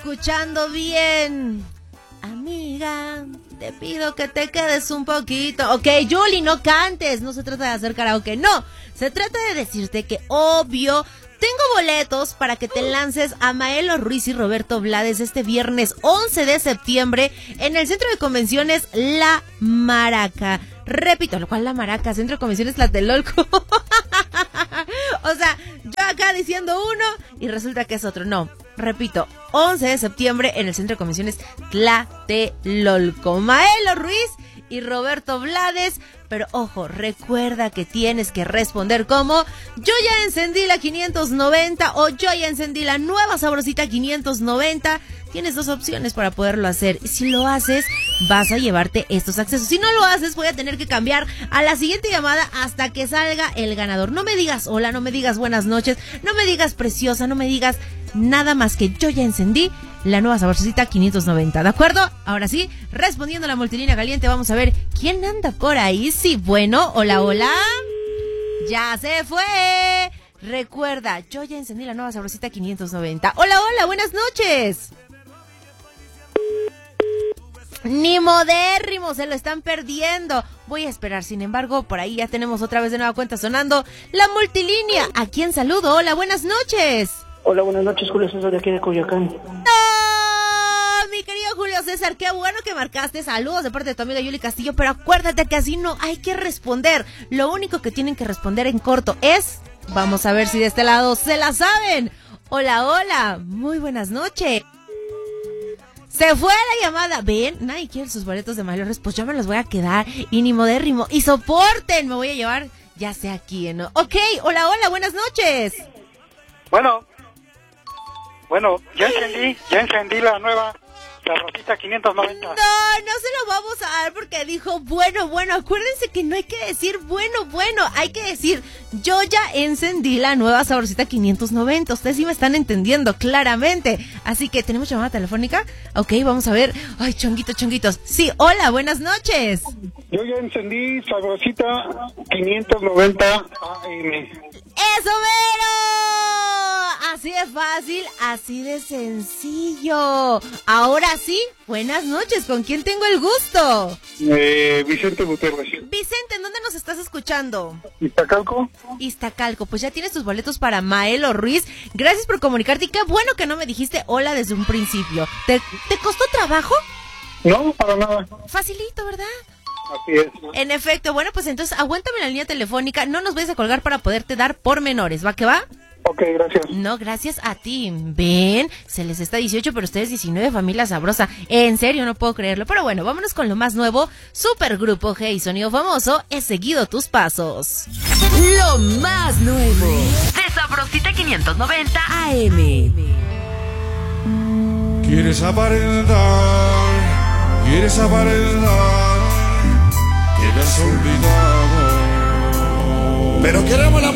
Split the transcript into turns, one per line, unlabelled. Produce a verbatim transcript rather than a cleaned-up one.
escuchando bien. Amiga, te pido que te quedes un poquito. Ok, Julie, no cantes. No se trata de hacer karaoke, no. Se trata de decirte que, obvio, tengo boletos para que te lances a Maelo Ruiz y Roberto Blades este viernes once de septiembre en el Centro de Convenciones La Maraca. Repito, lo cual La Maraca, Centro de Convenciones Tlatelolco. O sea, yo acá diciendo uno y resulta que es otro. No, repito, once de septiembre en el Centro de Convenciones Tlatelolco. Maelo Ruiz y Roberto Blades. Pero ojo, recuerda que tienes que responder como yo ya encendí la quinientos noventa o yo ya encendí la nueva sabrosita quinientos noventa. Tienes dos opciones para poderlo hacer. Y si lo haces, vas a llevarte estos accesos. Si no lo haces, voy a tener que cambiar a la siguiente llamada hasta que salga el ganador. No me digas hola, no me digas buenas noches, no me digas preciosa, no me digas nada más que yo ya encendí la nueva sabrosita quinientos noventa, ¿de acuerdo? Ahora sí, respondiendo a la multilínea caliente, vamos a ver quién anda por ahí. Sí, bueno, hola, hola. Ya se fue. Recuerda, yo ya encendí la nueva sabrosita quinientos noventa. Hola, hola, buenas noches. Ni modérrimo, se lo están perdiendo. Voy a esperar, sin embargo, por ahí ya tenemos otra vez de nueva cuenta sonando la multilínea. ¿A quién saludo? Hola, buenas noches.
Hola, buenas noches, Julio César, de aquí de Coyoacán.
¡No! Mi querido Julio César, qué bueno que marcaste. Saludos de parte de tu amiga Yuli Castillo, pero acuérdate que así no hay que responder. Lo único que tienen que responder en corto es... Vamos a ver si de este lado se la saben. Hola, hola, muy buenas noches. Se fue la llamada. ¿Ven? Nadie quiere sus boletos de Maelo Ruiz. Pues yo me los voy a quedar. Y ni modérrimo. Y soporten. Me voy a llevar ya sea aquí, ¿no? Ok, hola, hola, buenas noches.
Bueno. Bueno, ya encendí, ya encendí la nueva sabrosita quinientos noventa.
No, no se lo vamos a dar porque dijo bueno, bueno. Acuérdense que no hay que decir bueno, bueno. Hay que decir yo ya encendí la nueva sabrosita quinientos noventa. Ustedes sí me están entendiendo claramente. Así que, ¿tenemos llamada telefónica? Ok, vamos a ver. Ay, chonguitos, chonguitos. Sí, hola, buenas noches.
Yo ya encendí sabrosita quinientos noventa A M.
¡Eso, mero! Así de fácil, así de sencillo. Ahora sí, buenas noches. ¿Con quién tengo el gusto?
Eh, Vicente Gutiérrez.
Vicente, ¿en dónde nos estás escuchando?
¿Iztacalco?
Iztacalco, pues ya tienes tus boletos para Maelo Ruiz. Gracias por comunicarte y qué bueno que no me dijiste hola desde un principio. ¿Te, te costó trabajo?
No, para nada.
Facilito, ¿verdad?
Así es.
En efecto, bueno, pues entonces aguántame la línea telefónica, no nos vayas a colgar para poderte dar pormenores, ¿va que va?
Ok, gracias.
No, gracias a ti. Ven, se les está dieciocho, pero ustedes diecinueve, familia sabrosa. En serio, no puedo creerlo. Pero bueno, vámonos con lo más nuevo. Supergrupo G y Sonido Famoso, he seguido tus pasos.
Lo más nuevo de Sabrosita quinientos noventa A M.
Quieres aparentar, quieres aparentar que me has olvidado, pero queremos la